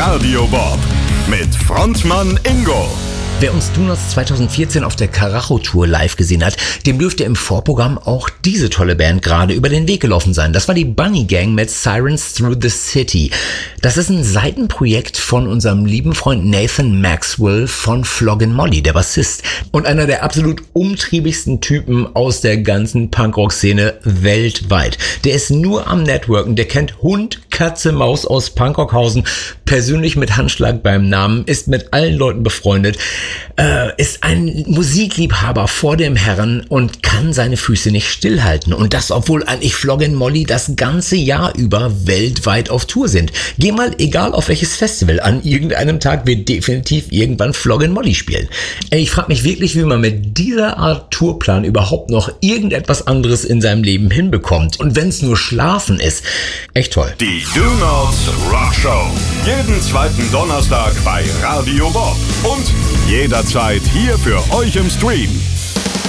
Radio Bob mit Frontmann Ingo. Wer uns Donuts 2014 auf der Karacho-Tour live gesehen hat, dem dürfte im Vorprogramm auch diese tolle Band gerade über den Weg gelaufen sein. Das war die Bunny Gang mit Sirens Through the City. Das ist ein Seitenprojekt von unserem lieben Freund Nathan Maxwell von Floggin' Molly, der Bassist. Und einer der absolut umtriebigsten Typen aus der ganzen Punkrock-Szene weltweit. Der ist nur am Networken, der kennt Hund, Katze, Maus aus Pankrockhausen, persönlich mit Handschlag beim Namen, ist mit allen Leuten befreundet, ist ein Musikliebhaber vor dem Herren und kann seine Füße nicht stillhalten. Und das, obwohl eigentlich Floggin' Molly das ganze Jahr über weltweit auf Tour sind. Geh mal, egal auf welches Festival, an irgendeinem Tag wird definitiv irgendwann Floggin' Molly spielen. Ich frage mich wirklich, wie man mit dieser Art Tourplan überhaupt noch irgendetwas anderes in seinem Leben hinbekommt. Und wenn es nur Schlafen ist, echt toll. Die Donuts Rock Show. Jeden zweiten Donnerstag bei Radio Bob. Und jederzeit hier für euch im Stream.